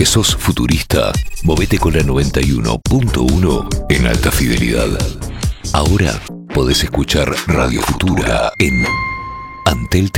sos futurista, movete con la 91.1 en alta fidelidad. Ahora podés escuchar Radio Futura en Antel